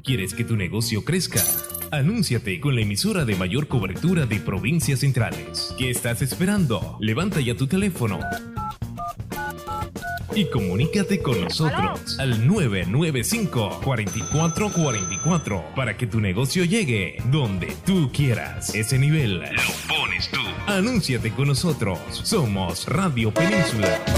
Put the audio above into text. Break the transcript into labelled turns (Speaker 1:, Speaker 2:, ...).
Speaker 1: ¿Quieres que tu negocio crezca? Anúnciate con la emisora de mayor cobertura de provincias centrales. ¿Qué estás esperando? Levanta ya tu teléfono y comunícate con nosotros al 995-4444 para que tu negocio llegue donde tú quieras. Ese nivel lo pones tú. Anúnciate con nosotros. Somos Radio Península.